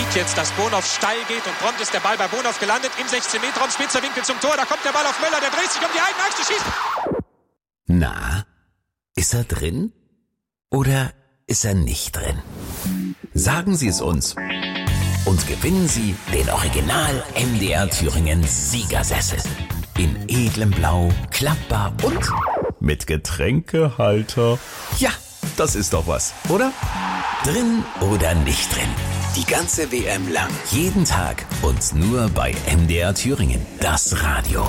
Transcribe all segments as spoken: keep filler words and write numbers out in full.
jetzt, dass Bonhoff steil geht und prompt ist der Ball bei Bonhoff gelandet. Im sechzehn Meter Raum, spitzer Winkel zum Tor. Da kommt der Ball auf Möller, der dreht sich um die eigene Achse, schießt. Na, ist er drin? Oder ist er nicht drin? Sagen Sie es uns. Und gewinnen Sie den Original M D R Thüringen Siegersessel. In edlem Blau, klappbar und mit Getränkehalter. Ja, das ist doch was, oder? Drin oder nicht drin? Die ganze W M lang. Jeden Tag und nur bei M D R Thüringen. Das Radio.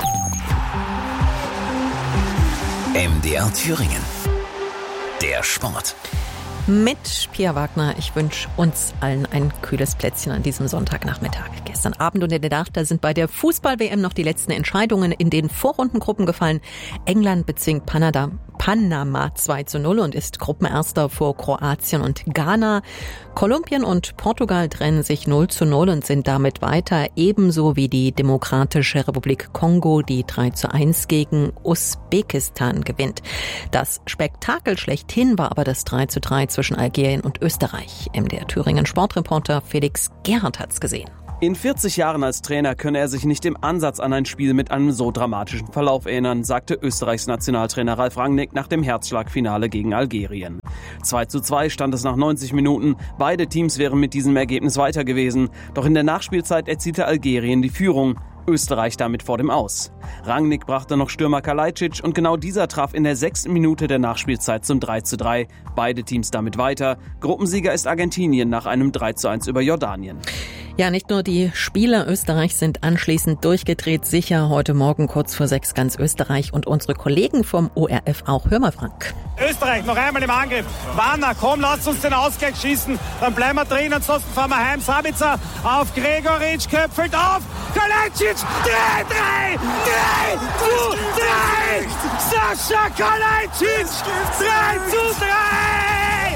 M D R Thüringen. Der Sport. Mit Pia Wagner. Ich wünsche uns allen ein kühles Plätzchen an diesem Sonntagnachmittag. Gestern Abend und in der Nacht, da sind bei der Fußball-W M noch die letzten Entscheidungen in den Vorrundengruppen gefallen. England bezwingt Panada, Panama zwei zu null und ist Gruppenerster vor Kroatien und Ghana. Kolumbien und Portugal trennen sich null zu null und sind damit weiter, ebenso wie die Demokratische Republik Kongo, die drei zu eins gegen Usbekistan gewinnt. Das Spektakel schlechthin war aber das drei zu drei zwischen Algerien und Österreich. M D R Thüringen Sportreporter Felix Gerhardt hat's gesehen. In vierzig Jahren als Trainer könne er sich nicht im Ansatz an ein Spiel mit einem so dramatischen Verlauf erinnern, sagte Österreichs Nationaltrainer Ralf Rangnick nach dem Herzschlagfinale gegen Algerien. zwei zu zwei stand es nach neunzig Minuten. Beide Teams wären mit diesem Ergebnis weiter gewesen. Doch in der Nachspielzeit erzielte Algerien die Führung. Österreich damit vor dem Aus. Rangnick brachte noch Stürmer Kalajdzic und genau dieser traf in der sechsten Minute der Nachspielzeit zum drei zu drei. Beide Teams damit weiter. Gruppensieger ist Argentinien nach einem drei zu eins über Jordanien. Ja, nicht nur die Spieler Österreichs sind anschließend durchgedreht. Sicher heute Morgen kurz vor sechs ganz Österreich und unsere Kollegen vom O R F auch. Hör mal, Frank. Österreich noch einmal im Angriff. Warner, komm, lasst uns den Ausgleich schießen. Dann bleiben wir drin, ansonsten fahren wir heim. Sabitzer auf Gregoritsch, köpfelt auf. Kalajdzic, drei, drei, drei, zwei, drei. Sascha Kalajdzic, drei zu drei.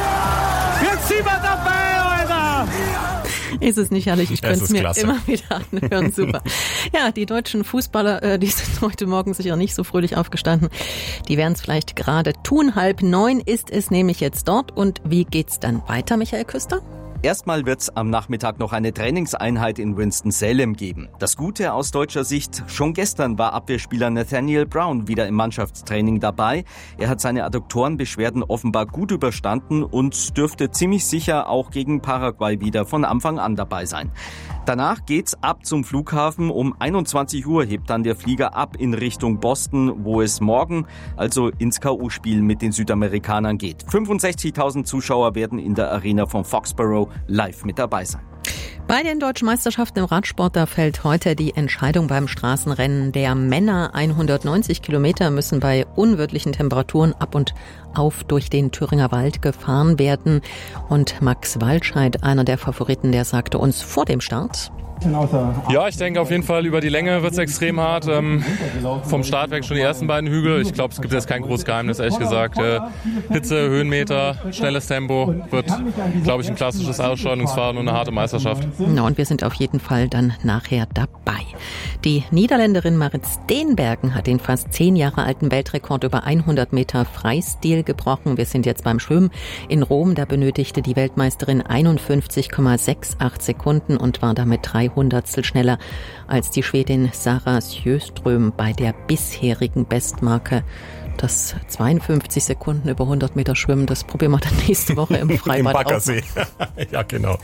Jetzt sind wir dabei, Alter. Ist es nicht herrlich? Ich könnte es mir klasse. immer wieder anhören. Super. Ja, die deutschen Fußballer, äh, die sind heute Morgen sicher nicht so fröhlich aufgestanden. Die werden es vielleicht gerade tun. Halb neun ist es nämlich jetzt dort. Und wie geht's dann weiter, Michael Küster? Erstmal wird's am Nachmittag noch eine Trainingseinheit in Winston-Salem geben. Das Gute aus deutscher Sicht, schon gestern war Abwehrspieler Nathaniel Brown wieder im Mannschaftstraining dabei. Er hat seine Adduktorenbeschwerden offenbar gut überstanden und dürfte ziemlich sicher auch gegen Paraguay wieder von Anfang an dabei sein. Danach geht's ab zum Flughafen. Um einundzwanzig Uhr hebt dann der Flieger ab in Richtung Boston, wo es morgen also ins K O-Spiel mit den Südamerikanern geht. fünfundsechzigtausend Zuschauer werden in der Arena von Foxborough live mit dabei sein. Bei den deutschen Meisterschaften im Radsport, da fällt heute die Entscheidung beim Straßenrennen der Männer. hundertneunzig Kilometer müssen bei unwirtlichen Temperaturen ab und auf durch den Thüringer Wald gefahren werden. Und Max Waldscheid, einer der Favoriten, der sagte uns vor dem Start: Ja, ich denke auf jeden Fall, über die Länge wird es extrem hart. Ähm, vom Start weg schon die ersten beiden Hügel. Ich glaube, es gibt jetzt kein großes Geheimnis, ehrlich gesagt. Äh, Hitze, Höhenmeter, schnelles Tempo. Wird, glaube ich, ein klassisches Ausscheidungsfahren und eine harte Meisterschaft. Na, und wir sind auf jeden Fall dann nachher dabei. Die Niederländerin Marit Steenbergen hat den fast zehn Jahre alten Weltrekord über hundert Meter Freistil gebrochen. Wir sind jetzt beim Schwimmen in Rom. Da benötigte die Weltmeisterin einundfünfzig Komma achtundsechzig Sekunden und war damit drei Hundertstel schneller als die Schwedin Sara Sjöström bei der bisherigen Bestmarke. Das zweiundfünfzig Sekunden über hundert Meter Schwimmen, das probieren wir dann nächste Woche im Freibad Im Baggersee. Ja, genau.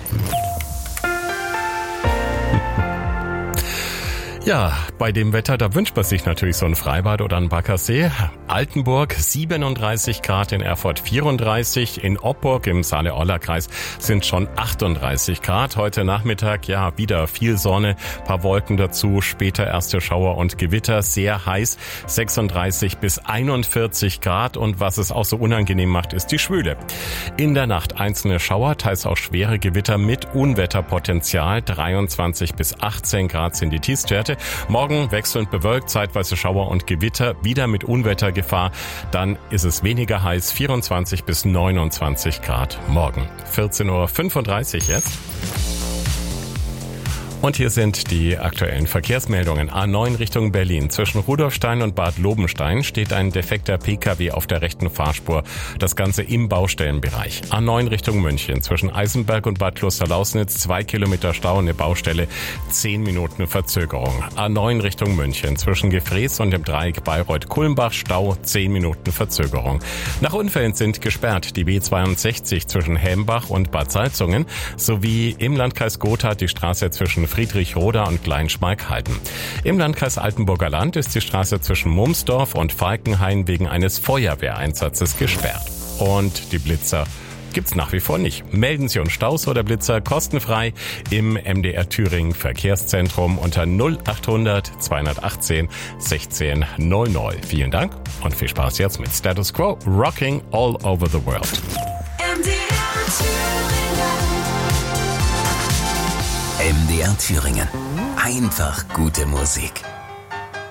Ja, bei dem Wetter, da wünscht man sich natürlich so ein Freibad oder ein Baggersee. Altenburg siebenunddreißig Grad, in Erfurt vierunddreißig, in Oppurg im Saale-Orla-Kreis sind schon achtunddreißig Grad. Heute Nachmittag, ja, wieder viel Sonne, paar Wolken dazu, später erste Schauer und Gewitter, sehr heiß, sechsunddreißig bis einundvierzig Grad. Und was es auch so unangenehm macht, ist die Schwüle. In der Nacht einzelne Schauer, teils auch schwere Gewitter mit Unwetterpotenzial, dreiundzwanzig bis achtzehn Grad sind die Tiefstwerte. Morgen wechselnd bewölkt, zeitweise Schauer und Gewitter, wieder mit Unwettergefahr. Dann ist es weniger heiß, vierundzwanzig bis neunundzwanzig Grad morgen. vierzehn Uhr fünfunddreißig jetzt. Und hier sind die aktuellen Verkehrsmeldungen. A neun Richtung Berlin. Zwischen Rudolfstein und Bad Lobenstein steht ein defekter P K W auf der rechten Fahrspur. Das Ganze im Baustellenbereich. A neun Richtung München. Zwischen Eisenberg und Bad Klosterlausnitz zwei Kilometer Stau, eine Baustelle, zehn Minuten Verzögerung. A neun Richtung München. Zwischen Gefrees und dem Dreieck Bayreuth-Kulmbach Stau, zehn Minuten Verzögerung. Nach Unfällen sind gesperrt die B zweiundsechzig zwischen Helmbach und Bad Salzungen sowie im Landkreis Gotha die Straße zwischen Friedrichroda und Kleinschmalkalden. Im Landkreis Altenburger Land ist die Straße zwischen Mumsdorf und Falkenhain wegen eines Feuerwehreinsatzes gesperrt. Und die Blitzer gibt's nach wie vor nicht. Melden Sie uns Staus oder Blitzer kostenfrei im M D R Thüringen Verkehrszentrum unter null achthundert zweihundertachtzehn sechzehn null null. Vielen Dank und viel Spaß jetzt mit Status Quo, Rocking All Over the World. M D R Thüringen. M D R Thüringen. Einfach gute Musik.